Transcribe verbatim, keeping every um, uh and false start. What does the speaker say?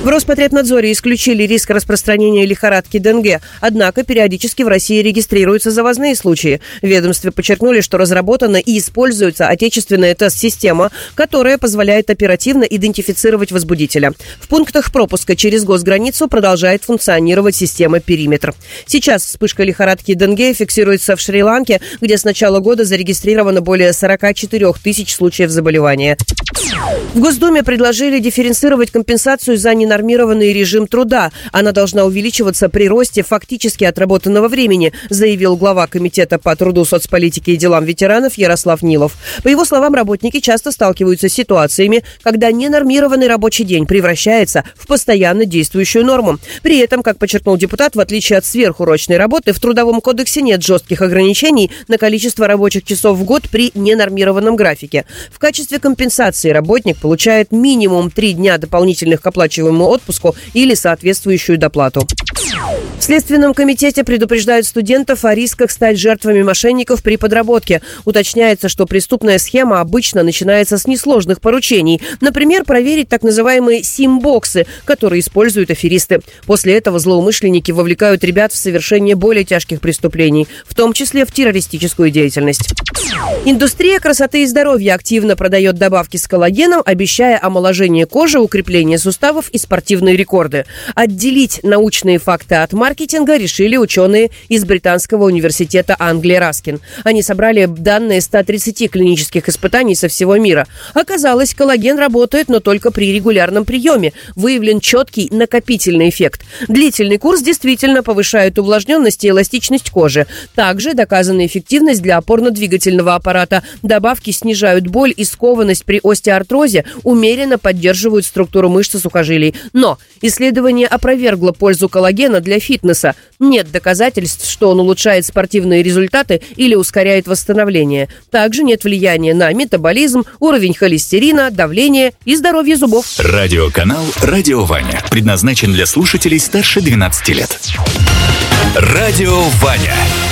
В Роспотребнадзоре исключили риск распространения лихорадки Денге, однако периодически в России регистрируются завозные случаи. В ведомстве подчеркнули, что разработана и используется отечественная тест-система, которая позволяет оперативно идентифицировать возбудителя. В пунктах пропуска через госграницу продолжает функционировать система «Периметр». Сейчас вспышка лихорадки Денге фиксируется в Шри-Ланке, где с начала года зарегистрировано более сорок четыре тысячи случаев заболевания. В Госдуме предложили дифференцировать компенсацию за ненормированный режим труда. Она должна увеличиваться при росте фактически отработанного времени, заявил глава Комитета по труду, соцполитике и делам ветеранов Ярослав Нилов. По его словам, работники часто сталкиваются с ситуациями, когда ненормированный рабочий день превращается в постоянно действующую норму. При этом, как подчеркнул депутат, в отличие от сверхурочной работы, в Трудовом кодексе нет жестких ограничений на количество рабочих часов в год при ненормированном графике. В качестве компенсации работник получает минимум три дня дополнительных к оплачиваемому отпуску или соответствующую доплату. В Следственном комитете предупреждают студентов о рисках стать жертвами мошенников при подработке. Уточняется, что преступная схема обычно начинается с несложных поручений. Например, проверить так называемые сим-боксы, которые используют аферисты. После этого злоумышленники вовлекают ребят в совершение более тяжких преступлений, в том числе в террористическую деятельность. Индустрия красоты и здоровья активно продает добавки с коллагеном, обещая омоложение кожи, укрепление суставов и спортивные рекорды. Отделить научные факты от маркетинга решили ученые из британского университета Англии Раскин. Они собрали данные ста тридцати клинических испытаний со всего мира. Оказалось, коллаген работает, но только при регулярном приеме. Выявлен четкий накопительный эффект. Длительный курс действительно повышает увлажненность и эластичность кожи. Также доказана эффективность для опорно-двигательного аппарата. Добавки снижают боль и скованность при остеоартрозе, умеренно поддерживают структуру мышц и сухожилий. Но исследование опровергло пользу коллагена для фитнеса. Нет доказательств, что он улучшает спортивные результаты или ускоряет восстановление. Также нет влияния на метаболизм, уровень холестерина, давление и здоровье зубов. Радиоканал «Радио Ваня» предназначен для слушателей старше двенадцати лет. Радио Ваня.